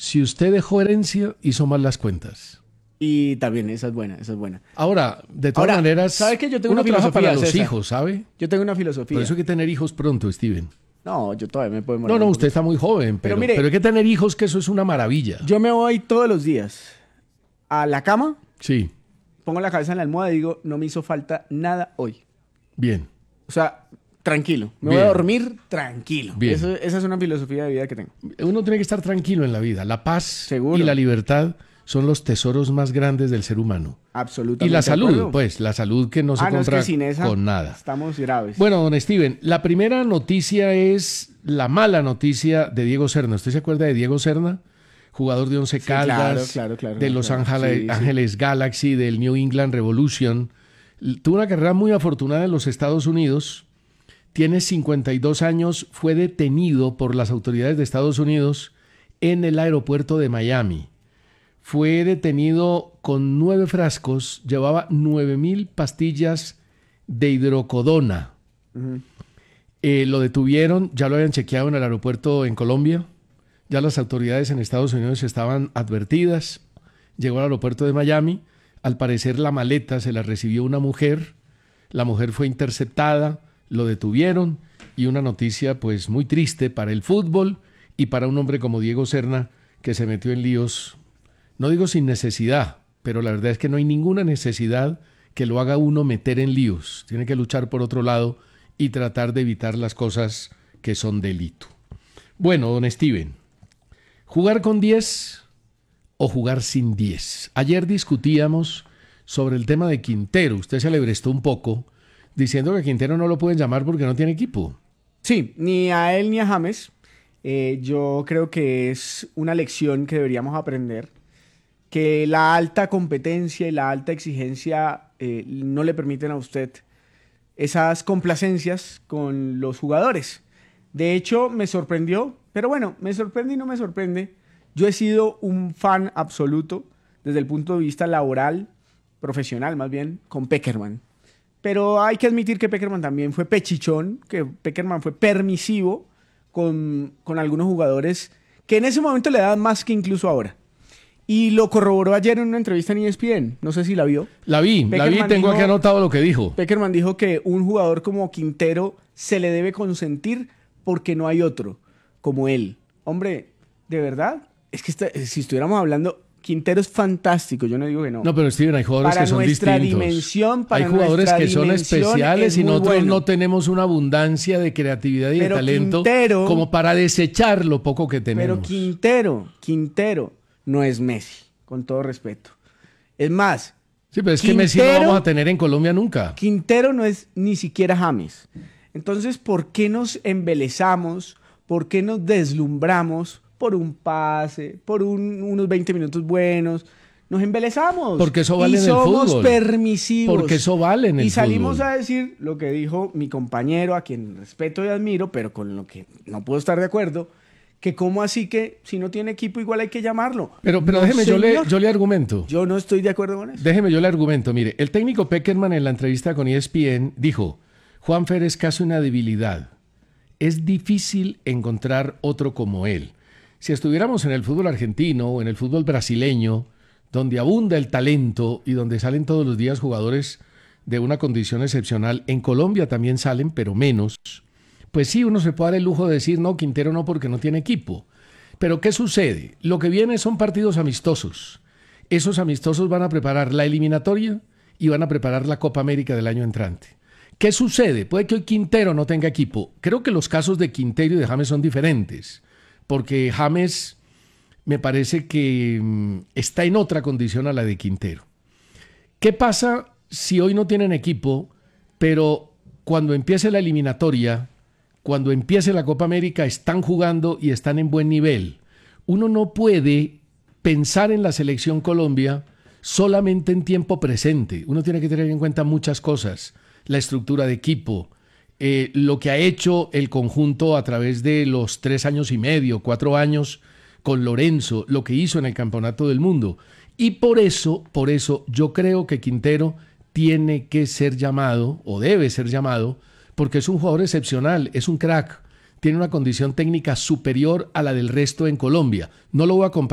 Si usted dejó herencia, hizo mal las cuentas. Y también, esa es buena, esa es buena. Ahora, de todas maneras, ¿sabe que yo tengo uno una trabaja filosofía, para los César? hijos, ¿sabe? Yo tengo una filosofía. Por eso hay que tener hijos pronto, Steven. No, yo todavía me puedo morir. No, usted está muy joven, pero mire, hay que tener hijos, que eso es una maravilla. Yo me voy todos los días a la cama, Sí, pongo la cabeza en la almohada y digo, no me hizo falta nada hoy. bien. O sea, tranquilo. Me Bien. voy a dormir tranquilo. Bien. Esa es una filosofía de vida que tengo. Uno tiene que estar tranquilo en la vida. La paz Seguro. y la libertad son los tesoros más grandes del ser humano. Absolutamente. Y la de salud, acuerdo. pues, la salud que no se no, es compra que sin esa con nada. estamos graves. Bueno, don Steven, la primera noticia es la mala noticia de Diego Serna. ¿Usted se acuerda de Diego Serna? Jugador de Once Caldas, claro, de Los claro. Ángeles Galaxy, del New England Revolution. Tuvo una carrera muy afortunada en los Estados Unidos. Tiene 52 años, fue detenido por las autoridades de Estados Unidos en el aeropuerto de Miami. Fue detenido con 9 frascos, llevaba 9,000 pastillas de hidrocodona. Lo detuvieron, ya lo habían chequeado en el aeropuerto en Colombia, ya las autoridades en Estados Unidos estaban advertidas. Llegó al aeropuerto de Miami, al parecer la maleta se la recibió una mujer, la mujer fue interceptada, lo detuvieron y una noticia pues muy triste para el fútbol y para un hombre como Diego Serna que se metió en líos, no digo sin necesidad, pero la verdad es que no hay ninguna necesidad que lo haga uno meter en líos. Tiene que luchar por otro lado y tratar de evitar las cosas que son delito. Bueno, don Steven, ¿jugar con 10 o jugar sin 10? Ayer discutíamos sobre el tema de Quintero. Usted se alebrestó un poco diciendo que a Quintero no lo pueden llamar porque no tiene equipo. Sí, ni a él ni a James. Yo creo que es una lección que deberíamos aprender, que la alta competencia y la alta exigencia no le permiten a usted esas complacencias con los jugadores. De hecho, me sorprendió, pero bueno, me sorprende y no me sorprende. Yo he sido un fan absoluto desde el punto de vista laboral, profesional más bien, con Pekerman. Pero hay que admitir que Pekerman también fue pechichón, que Pekerman fue permisivo con algunos jugadores que en ese momento le daban más que incluso ahora. Y lo corroboró ayer en una entrevista en ESPN. No sé si la vio. La vi, tengo aquí anotado lo que dijo. Pekerman dijo que un jugador como Quintero se le debe consentir porque no hay otro como él. Hombre, ¿de verdad? Es que si estuviéramos hablando... Quintero es fantástico, yo no digo que no. No, pero Steven, hay jugadores que son distintos. Hay jugadores que son especiales y nosotros no tenemos una abundancia de creatividad y de talento Quintero, como para desechar lo poco que tenemos. Pero Quintero no es Messi, con todo respeto. Es más... Sí, pero es que Messi no vamos a tener en Colombia nunca. Quintero no es ni siquiera James. Entonces, ¿por qué nos embelezamos? ¿Por qué nos deslumbramos por un pase, por unos 20 minutos buenos? Nos embelezamos. Porque eso vale en el fútbol. Y somos permisivos. Porque eso vale en el fútbol. Y salimos a decir lo que dijo mi compañero, a quien respeto y admiro, pero con lo que no puedo estar de acuerdo, que cómo así que si no tiene equipo igual hay que llamarlo. Pero no, déjeme, yo le argumento. Yo no estoy de acuerdo con eso. Déjeme, yo le argumento. Mire, el técnico Pekerman en la entrevista con ESPN dijo, Juanfer es casi una debilidad. Es difícil encontrar otro como él. Si estuviéramos en el fútbol argentino o en el fútbol brasileño, donde abunda el talento y donde salen todos los días jugadores de una condición excepcional, en Colombia también salen, pero menos, pues sí, uno se puede dar el lujo de decir, no, Quintero no, porque no tiene equipo. Pero ¿qué sucede? Lo que viene son partidos amistosos. Esos amistosos van a preparar la eliminatoria y van a preparar la Copa América del año entrante. ¿Qué sucede? Puede que hoy Quintero no tenga equipo. Creo que los casos de Quintero y de James son diferentes, porque James me parece que está en otra condición a la de Quintero. ¿Qué pasa si hoy no tienen equipo, pero cuando empiece la eliminatoria, cuando empiece la Copa América, están jugando y están en buen nivel? Uno no puede pensar en la selección Colombia solamente en tiempo presente. Uno tiene que tener en cuenta muchas cosas. La estructura de equipo, lo que ha hecho el conjunto a través de los 3 años y medio, 4 años con Lorenzo, lo que hizo en el Campeonato del Mundo. Y por eso yo creo que Quintero tiene que ser llamado, o debe ser llamado, porque es un jugador excepcional, es un crack, tiene una condición técnica superior a la del resto en Colombia. No lo voy a comparar